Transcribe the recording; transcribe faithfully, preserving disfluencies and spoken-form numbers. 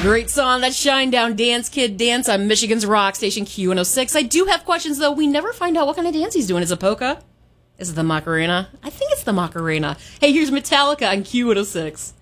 Great song, that Shinedown Dance Kid Dance on Michigan's Rock Station Q one oh six. I do have questions, though. We never find out what kind of dance he's doing. Is it polka? Is it the Macarena? I think it's the Macarena. Hey, here's Metallica on Q one oh six.